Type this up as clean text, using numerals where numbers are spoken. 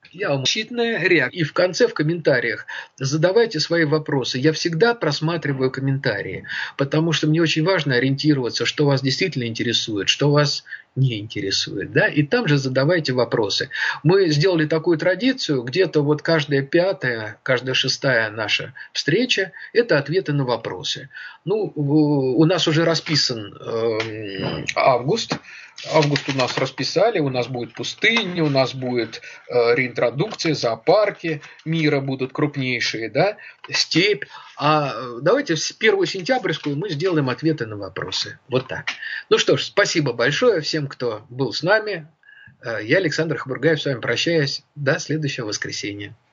Я вам защитная реакция. И в конце в комментариях задавайте свои вопросы. Я всегда просматриваю комментарии, потому что мне очень важно ориентироваться, что вас действительно интересует, что вас не интересует. Да? И там же задавайте вопросы. Мы сделали такую традицию, где-то вот каждая пятая, каждая шестая наша встреча – это ответы на вопросы. Ну, у нас уже расписан август. Август у нас расписали, у нас будет пустыня, у нас будет реинтродукция, зоопарки мира будут крупнейшие, да, степь. А давайте с 1 сентябрьскую мы сделаем ответы на вопросы. Вот так. Ну что ж, спасибо большое всем, кто был с нами. Я, Александр Хабургаев, с вами прощаюсь. До следующего воскресенья.